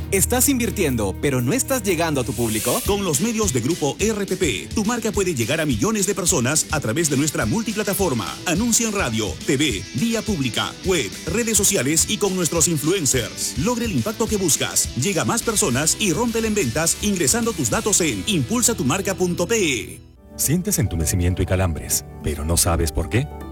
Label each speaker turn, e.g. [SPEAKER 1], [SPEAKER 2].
[SPEAKER 1] ¿Estás invirtiendo, pero no estás llegando a tu público?
[SPEAKER 2] Con los medios de Grupo RPP, tu marca puede llegar a millones de personas a través de nuestra multiplataforma. Anuncia en radio, TV, vía pública, web, redes sociales y con nuestros influencers. Logra el impacto que buscas. Llega a más personas y rómpela en ventas ingresando tus datos en impulsatumarca.pe.
[SPEAKER 3] ¿Sientes entumecimiento y calambres, pero no sabes por qué?